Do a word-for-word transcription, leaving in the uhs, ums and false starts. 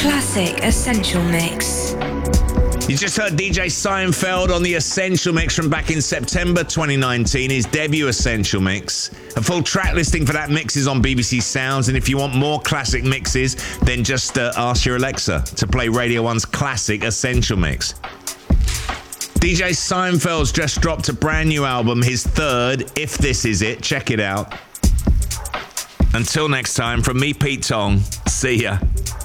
Classic Essential Mix. You just heard D J Seinfeld on the Essential Mix from back in September twenty nineteen, his debut Essential Mix. A full track listing for that mix is on B B C Sounds, and if you want more classic mixes, then just uh, ask your Alexa to play Radio one's classic Essential Mix. D J Seinfeld's just dropped a brand new album, his third, If This Is It. Check it out. Until next time, from me, Pete Tong, see ya.